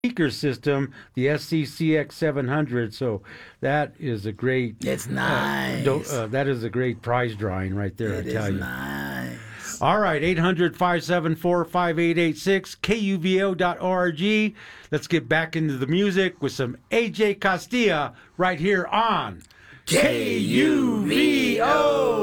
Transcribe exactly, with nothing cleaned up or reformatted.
speaker system, the S C C X seven hundred. So that is a great. It's nice. Uh, uh, that is a great prize drawing right there. It I tell is you. nice. All right, eight hundred, five seven four, five eight eight six, K U V O dot org. Let's get back into the music with some A J Castilla right here on K U V O.